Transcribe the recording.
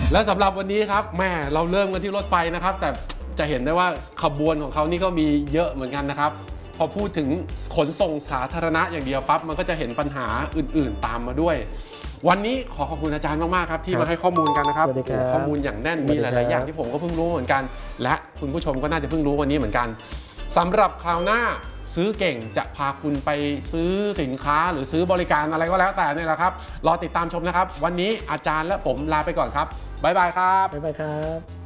และสำหรับวันนี้ครับแม่เราเริ่มกันที่รถไฟนะครับแต่จะเห็นได้ว่าขบวนของเขานี่ก็มีเยอะเหมือนกันนะครับพอพูดถึงขนส่งสาธารณะอย่างเดียวปั๊บมันก็จะเห็นปัญหาอื่นๆตามมาด้วยวันนี้ขอบคุณอาจารย์มากๆครับที่มาให้ข้อมูลกันนะครับข้อมูลอย่างแน่นมีหลายๆอย่างที่ผมก็เพิ่งรู้เหมือนกันและคุณผู้ชมก็น่าจะเพิ่งรู้วันนี้เหมือนกันสำหรับคราวหน้าซื้อเก่งจะพาคุณไปซื้อสินค้าหรือซื้อบริการอะไรก็แล้วแต่นี่แหละครับรอติดตามชมนะครับวันนี้อาจารย์และผมลาไปก่อนครับบ๊ายบายครับบ๊ายบายครับ